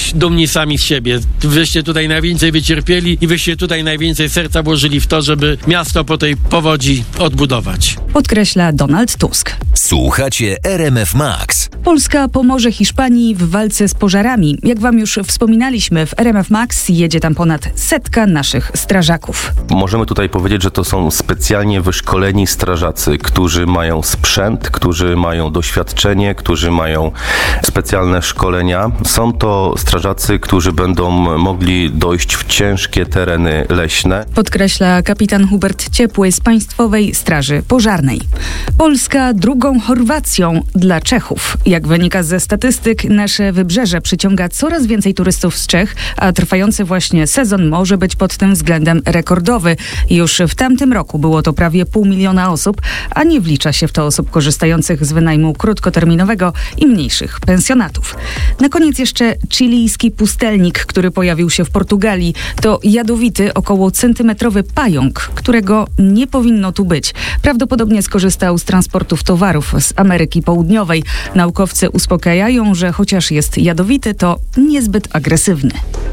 być dumni sami z siebie. Wyście tutaj najwięcej wycierpieli i wyście tutaj najwięcej serca włożyli w to, żeby miasto po tej powodzi odbudować. Podkreśla Donald Tusk. Słuchacie RMF Max. Polska pomoże Hiszpanii w walce z pożarami. Jak wam już wspominaliśmy, w RMF Max jedzie tam ponad 100 naszych strażaków. Możemy tutaj powiedzieć, że to są specjalnie wyszkoleni strażacy, którzy mają sprzęt, którzy mają doświadczenie, którzy mają specjalne szkolenia. Są to strażacy, którzy będą mogli dojść w ciężkie tereny leśne. Podkreśla kapitan Hubert Ciepły z Państwowej Straży Pożarnej. Polska drugą Chorwacją dla Czechów. Jak wynika ze statystyk, nasze wybrzeże przyciąga coraz więcej turystów z Czech, a trwający właśnie sezon może być pod tym względem rekordowy. Już w tamtym roku było to prawie 500 000 osób, a nie wlicza się w to osób korzystających z wynajmu krótkoterminowego i mniejszych pensjonatów. Na koniec jeszcze chilijski pustelnik, który pojawił się w Portugalii. To jadowity, około centymetrowy pająk, którego nie powinno tu być. Prawdopodobnie skorzystał z transportów towarów z Ameryki Południowej. Naukowcy uspokajają, że chociaż jest jadowity, to niezbyt agresywny.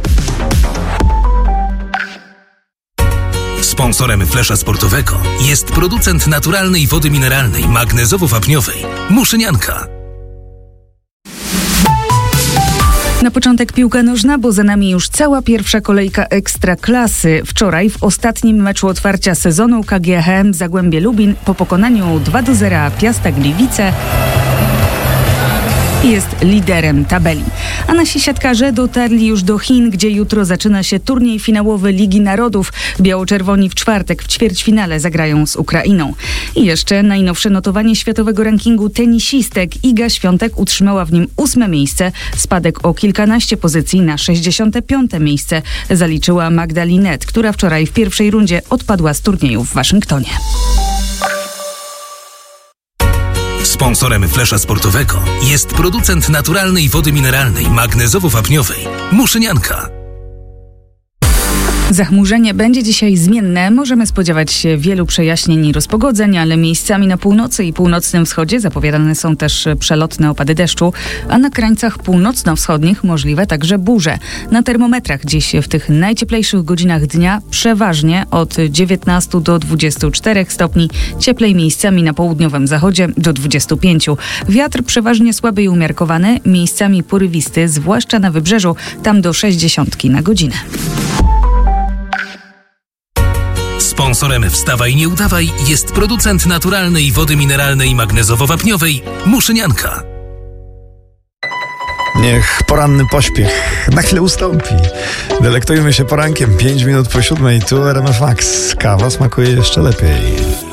Sponsorem Flesza Sportowego jest producent naturalnej wody mineralnej magnezowo-wapniowej Muszynianka. Na początek piłka nożna, bo za nami już cała pierwsza kolejka Ekstraklasy. Wczoraj w ostatnim meczu otwarcia sezonu KGHM Zagłębie Lubin po pokonaniu 2-0 Piasta Gliwice jest liderem tabeli. A nasi siatkarze dotarli już do Chin, gdzie jutro zaczyna się turniej finałowy Ligi Narodów. Biało-czerwoni w czwartek w ćwierćfinale zagrają z Ukrainą. I jeszcze najnowsze notowanie światowego rankingu tenisistek. Iga Świątek utrzymała w nim 8. miejsce. Spadek o kilkanaście pozycji na 65. miejsce zaliczyła Magda Linette, która wczoraj w pierwszej rundzie odpadła z turnieju w Waszyngtonie. Sponsorem Flesza Sportowego jest producent naturalnej wody mineralnej magnezowo-wapniowej Muszynianka. Zachmurzenie będzie dzisiaj zmienne. Możemy spodziewać się wielu przejaśnień i rozpogodzeń, ale miejscami na północy i północnym wschodzie zapowiadane są też przelotne opady deszczu, a na krańcach północno-wschodnich możliwe także burze. Na termometrach dziś w tych najcieplejszych godzinach dnia przeważnie od 19 do 24 stopni, cieplej miejscami na południowym zachodzie do 25. Wiatr przeważnie słaby i umiarkowany, miejscami porywisty, zwłaszcza na wybrzeżu, tam do 60 na godzinę. Sponsorem Wstawaj Nie Udawaj jest producent naturalnej wody mineralnej magnezowo-wapniowej Muszynianka. Niech poranny pośpiech na chwilę ustąpi. Delektujmy się porankiem, 5 minut po 7. Tu RMF Max. Kawa smakuje jeszcze lepiej.